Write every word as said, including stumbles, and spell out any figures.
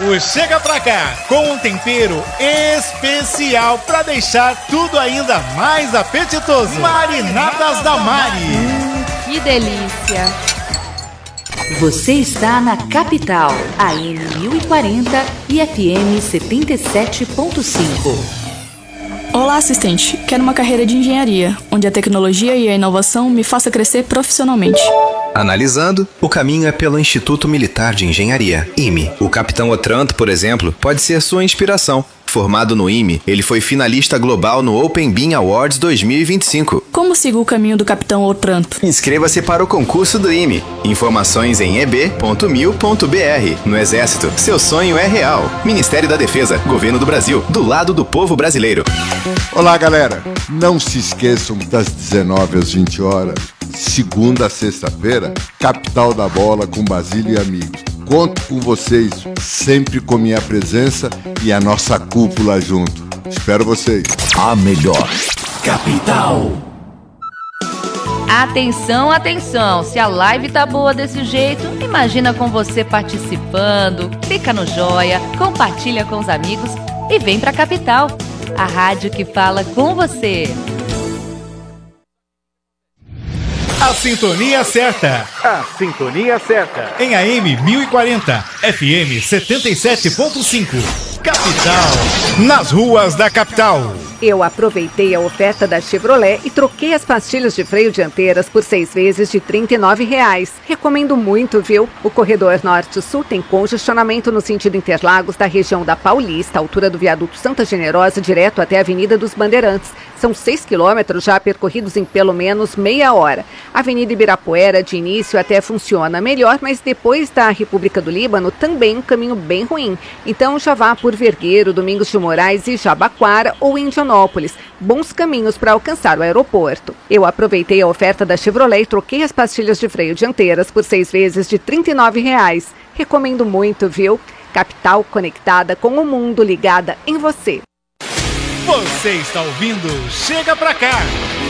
O Chega Pra Cá, com um tempero especial para deixar tudo ainda mais apetitoso. Marinadas da Mari. Hum, que delícia. Você está na Capital, A M mil e quarenta e F M setenta e sete ponto cinco. Olá, assistente. Quero uma carreira de engenharia, onde a tecnologia e a inovação me faça crescer profissionalmente. Analisando, o caminho é pelo Instituto Militar de Engenharia, I M E. O Capitão Otranto, por exemplo, pode ser sua inspiração. Formado no I M E, ele foi finalista global no Open Bean Awards dois mil e vinte e cinco. Como sigo o caminho do Capitão Otranto? Inscreva-se para o concurso do I M E. Informações em e b ponto mil ponto b r. No Exército, seu sonho é real. Ministério da Defesa, Governo do Brasil, do lado do povo brasileiro. Olá, galera. Não se esqueçam das dezenove às vinte horas, segunda a sexta-feira, Capital da Bola com Basílio e amigos. Conto com vocês, sempre com minha presença e a nossa cúpula junto. Espero vocês. A melhor Capital. Atenção, atenção, se a live tá boa desse jeito, imagina com você participando, clica no joia, compartilha com os amigos e vem pra Capital, a rádio que fala com você. A sintonia certa. A sintonia certa. Em A M mil e quarenta, F M setenta e sete ponto cinco. Capital. Nas ruas da capital. Eu aproveitei a oferta da Chevrolet e troquei as pastilhas de freio dianteiras por seis vezes de trinta e nove reais. Recomendo muito, viu? O corredor Norte-Sul tem congestionamento no sentido Interlagos da região da Paulista, altura do viaduto Santa Generosa, direto até a Avenida dos Bandeirantes. São seis quilômetros já percorridos em pelo menos meia hora. A Avenida Ibirapuera, de início, até funciona melhor, mas depois da República do Líbano, também um caminho bem ruim. Então já vá por Vergueiro, Domingos de Moraes e Jabaquara ou Indianópolis. Bons caminhos para alcançar o aeroporto. Eu aproveitei a oferta da Chevrolet e troquei as pastilhas de freio dianteiras por seis vezes de trinta e nove reais. Recomendo muito, viu? Capital conectada com o mundo, ligada em você. Você está ouvindo Chega Pra Cá.